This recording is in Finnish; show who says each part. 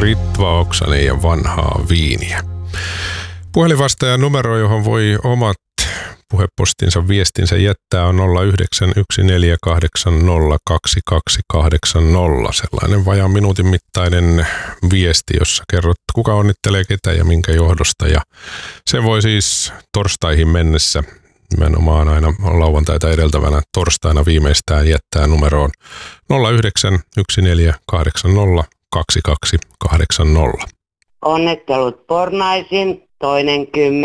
Speaker 1: Ritva Oksanen ja Vanhaa viiniä. Puhelinvastaajan numero, johon voi omat puhepostinsa viestinsä jättää, on 0914802280. Sellainen vajaan minuutin mittainen viesti, jossa kerrot, kuka onnittelee ketä ja minkä johdosta. Ja se voi siis torstaihin mennessä, nimenomaan aina lauantaita edeltävänä torstaina viimeistään, jättää numeroon 0914802280.
Speaker 2: Onnittelut Pornaisin 2.10.